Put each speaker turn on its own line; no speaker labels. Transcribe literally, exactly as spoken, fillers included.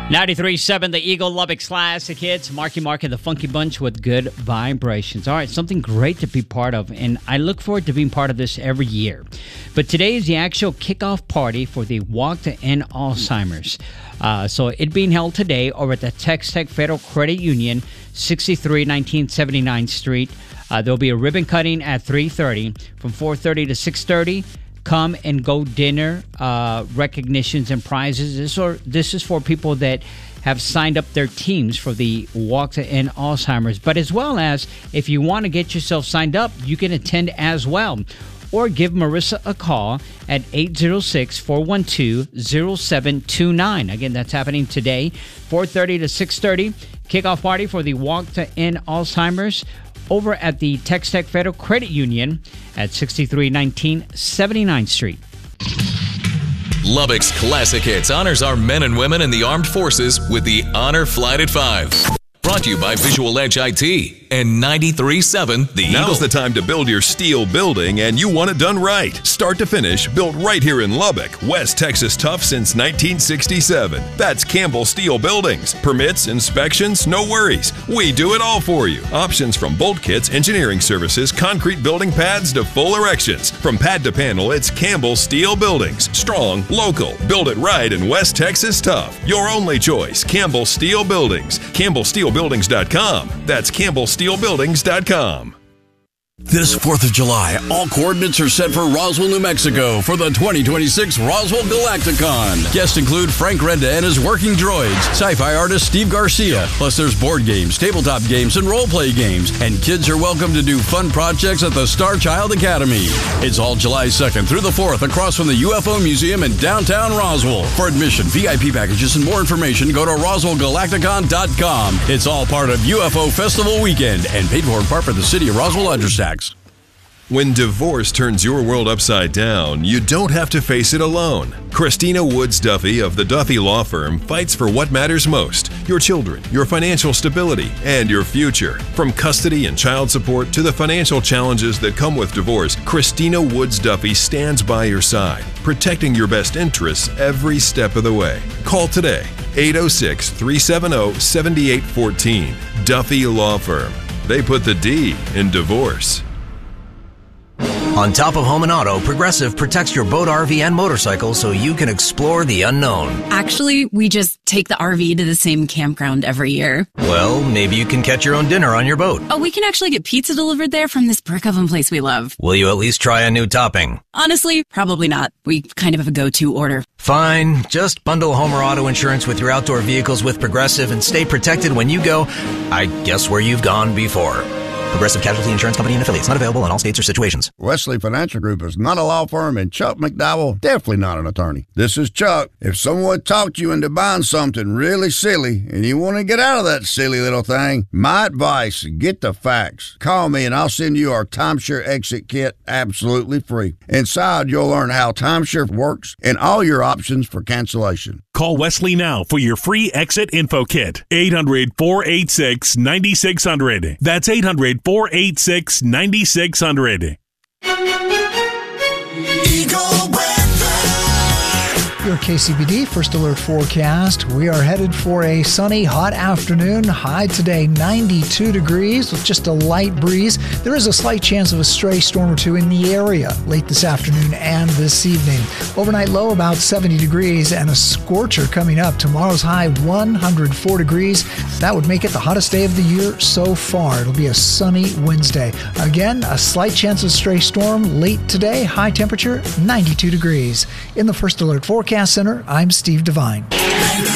ninety-three point seven, the Eagle Lubbock Classic Hits. Marky Mark and the Funky Bunch with Good Vibrations. All right, something great to be part of, and I look forward to being part of this every year. But today is the actual kickoff party for the Walk to End Alzheimer's. Uh, so it being held today over at the Tex Tech Federal Credit Union, sixty-three nineteen seventy-ninth Street. Uh, there'll be a ribbon cutting at three thirty. From four thirty to six thirty. Come and go dinner, uh, recognitions and prizes. This, or, this is for people that have signed up their teams for the Walk to End Alzheimer's. But as well as, if you want to get yourself signed up, you can attend as well. Or give Marissa a call at eight zero six, four one two, zero seven two nine. Again, that's happening today, four thirty to six thirty. Kickoff party for the Walk to End Alzheimer's over at the Tex Tech Federal Credit Union at sixty-three nineteen seventy-ninth Street.
Lubbock's Classic Hits honors our men and women in the armed forces with the Honor Flight at five. Brought to you by Visual Edge I T and ninety-three point seven The Eagle.
Now's the time to build your steel building, and you want it done right. Start to finish, built right here in Lubbock. West Texas tough since nineteen sixty-seven. That's Campbell Steel Buildings. Permits, inspections, no worries. We do it all for you. Options from bolt kits, engineering services, concrete building pads to full erections. From pad to panel, it's Campbell Steel Buildings. Strong, local. Build it right in West Texas tough. Your only choice, Campbell Steel Buildings. Campbell Steel Buildings dot com. That's Campbell Steel Buildings dot com.
This fourth of July, all coordinates are set for Roswell, New Mexico for the twenty twenty-six Roswell Galacticon. Guests include Frank Renda and his Working Droids, sci-fi artist Steve Garcia, plus there's board games, tabletop games, and role-play games. And kids are welcome to do fun projects at the Star Child Academy. It's all July second through the fourth across from the U F O Museum in downtown Roswell. For admission, V I P packages, and more information, go to Roswell Galacticon dot com. It's all part of U F O Festival Weekend and paid for in part by the City of Roswell Address Tax.
When divorce turns your world upside down, you don't have to face it alone. Christina Woods Duffy of the Duffy Law Firm fights for what matters most: your children, your financial stability, and your future. From custody and child support to the financial challenges that come with divorce, Christina Woods Duffy stands by your side, protecting your best interests every step of the way. Call today, eight oh six, three seven oh, seven eight one four. Duffy Law Firm. They put the D in divorce.
On top of home and auto, Progressive protects your boat, R V, and motorcycle so you can explore the unknown.
Actually, we just take the R V to the same campground every year.
Well, maybe you can catch your own dinner on your boat.
Oh, we can actually get pizza delivered there from this brick oven place we love.
Will you at least try a new topping?
Honestly, probably not. We kind of have a go-to order.
Fine. Just bundle home or auto insurance with your outdoor vehicles with Progressive and stay protected when you go, I guess, where you've gone before. Progressive Casualty Insurance Company and affiliates. Not available in all states or situations.
Wesley Financial Group is not a law firm, and Chuck McDowell definitely not an attorney. This is Chuck. If someone talked you into buying something really silly and you want to get out of that silly little thing, my advice, get the facts. Call me and I'll send you our timeshare exit kit absolutely free. Inside, you'll learn how timeshare works and all your options for cancellation.
Call Wesley now for your free exit info kit. eight hundred, four eight six, nine six zero zero. That's eight hundred, four eight six, nine six zero zero.
Eagle Weather.
Your K C B D First Alert forecast. We are headed for a sunny, hot afternoon. High today, ninety-two degrees with just a light breeze. There is a slight chance of a stray storm or two in the area late this afternoon and this evening. Overnight low about seventy degrees and a scorcher coming up. Tomorrow's high, one hundred four degrees. That would make it the hottest day of the year so far. It'll be a sunny Wednesday. Again, a slight chance of stray storm late today. High temperature, ninety-two degrees. In the First Alert forecast Center, I'm Steve Devine.